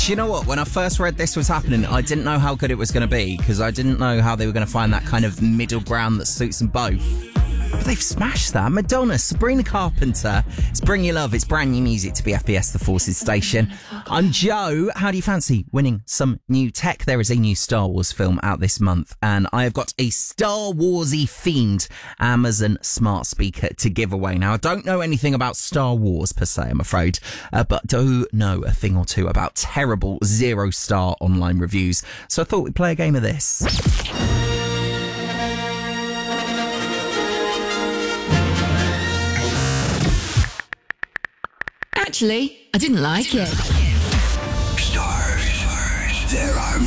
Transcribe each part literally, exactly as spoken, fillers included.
Do you know what? When I first read this was happening, I didn't know how good it was going to be because I didn't know how they were going to find that kind of middle ground that suits them both. But they've smashed that. Madonna, Sabrina Carpenter. It's Bring Your Love. It's brand new music to B F B S, the Forces station. I'm Joe. How do you fancy winning some new tech? There is a new Star Wars film out this month, and I have got a Star Warsy themed Amazon smart speaker to give away. Now, I don't know anything about Star Wars per se, I'm afraid, uh, but do know a thing or two about terrible zero-star online reviews. So I thought we'd play a game of this. Actually, I didn't like it. Stars, there are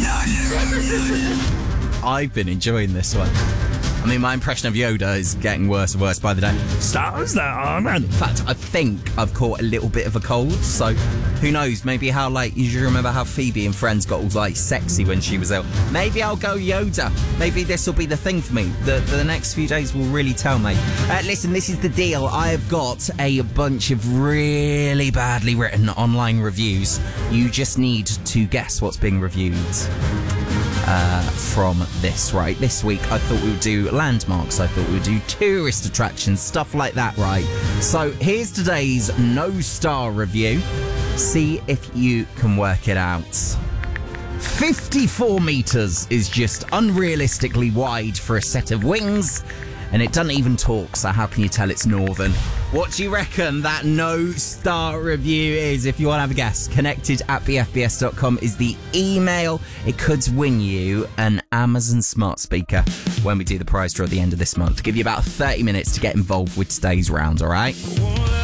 none. I've been enjoying this one. I mean, my impression of Yoda is getting worse and worse by the day. Stars there are none. In fact, I think I've caught a little bit of a cold, so who knows? Maybe how, like, you remember how Phoebe and Friends got all, like, sexy when she was ill? Maybe I'll go Yoda. Maybe this will be the thing for me. The, the next few days will really tell me. Uh, listen, this is the deal. I have got a bunch of really badly written online reviews. You just need to guess what's being reviewed. Uh, from this, right? This week, I thought we would do landmarks. I thought we would do tourist attractions, stuff like that, right? So here's today's no-star review. See if you can work it out. fifty-four metres is just unrealistically wide for a set of wings, and it doesn't even talk, so how can you tell it's northern? What do you reckon that no-star review is? If you want to have a guess, connected at b f b s dot com is the email. It could win you an Amazon smart speaker when we do the prize draw at the end of this month. Give you about thirty minutes to get involved with today's round, all right?